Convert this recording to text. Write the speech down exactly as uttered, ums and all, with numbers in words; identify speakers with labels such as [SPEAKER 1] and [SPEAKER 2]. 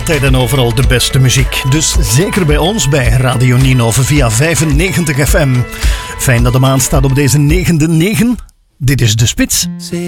[SPEAKER 1] Altijd en overal de beste muziek. Dus zeker bij ons, bij Radio Ninove via vijfennegentig F M. Fijn dat de maan staat op deze negende negen. Dit is De Spits.